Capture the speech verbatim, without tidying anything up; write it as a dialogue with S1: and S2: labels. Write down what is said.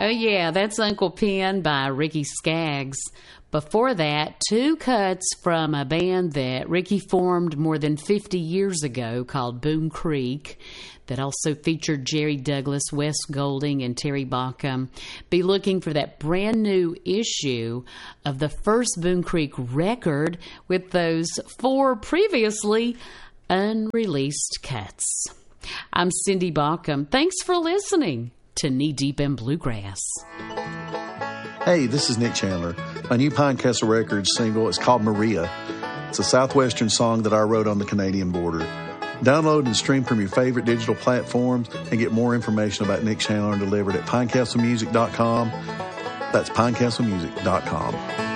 S1: Oh, yeah, that's Uncle Pen by Ricky Skaggs. Before that, two cuts from a band that Ricky formed more than fifty years ago called Boone Creek, that also featured Jerry Douglas, Wes Golding, and Terry Baucom. Be looking for that brand new issue of the first Boone Creek record with those four previously unreleased cuts. I'm Cindy Baucom. Thanks for listening to Knee Deep in Bluegrass.
S2: Hey, this is Nick Chandler. My new Pinecastle Records single is called Maria. It's a Southwestern song that I wrote on the Canadian border. Download and stream from your favorite digital platforms and get more information about Nick Chandler delivered at pinecastle music dot com. That's pinecastle music dot com.